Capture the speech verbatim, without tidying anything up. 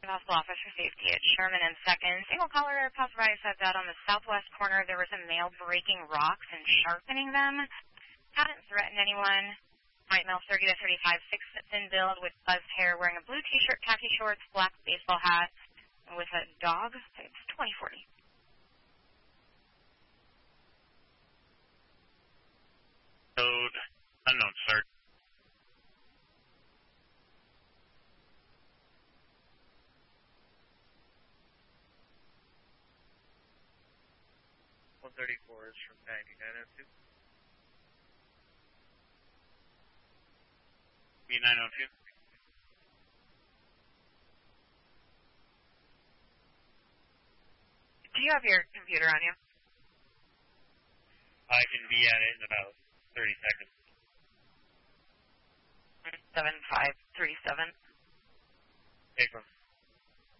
Hospital Officer Safety at Sherman and second. Single caller, possible advised out on the southwest corner. There was a male breaking rocks and sharpening them. Hadn't threatened anyone. White male, thirty to thirty-five, six thin build with buzzed hair, wearing a blue T-shirt, khaki shorts, black baseball hat, and with a dog. It's twenty forty. Code unknown, start. one thirty-four is from ninety-nine oh two. B nine oh two. Do you have your computer on you? I can be at it in about thirty seconds. seven five three seven. Take one.